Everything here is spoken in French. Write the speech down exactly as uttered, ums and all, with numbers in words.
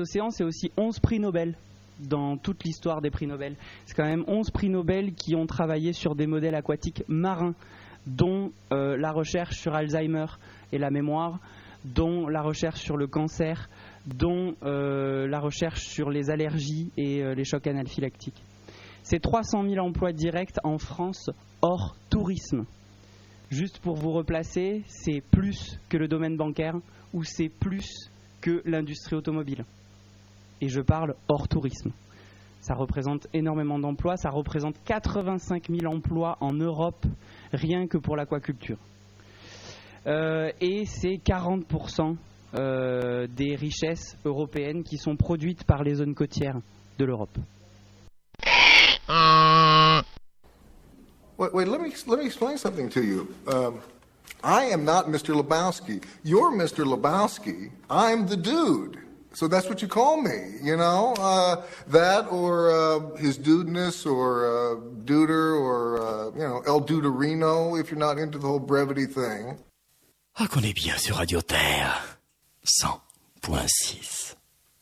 l'océan, c'est aussi onze prix Nobel dans toute l'histoire des prix Nobel. C'est quand même onze prix Nobel qui ont travaillé sur des modèles aquatiques marins, dont euh, la recherche sur Alzheimer et la mémoire, dont la recherche sur le cancer, dont euh, la recherche sur les allergies et euh, les chocs anaphylactiques. C'est trois cent mille emplois directs en France hors tourisme. Juste pour vous replacer, c'est plus que le domaine bancaire ou c'est plus que l'industrie automobile. Et je parle hors tourisme. Ça représente énormément d'emplois, ça représente quatre-vingt-cinq mille emplois en Europe, rien que pour l'aquaculture. Euh, et c'est quarante pour cent euh, des richesses européennes qui sont produites par les zones côtières de l'Europe. Wait, wait, let me let me explain something to you. Um, I am not Mister Lebowski. You're Mister Lebowski. I'm the dude. So that's what you call me, you know? Uh, that or uh, his dudeness or uh, duder or, uh, you know, El Duderino if you're not into the whole brevity thing. Ah, qu'on est bien sur Radio Terre. cent point six.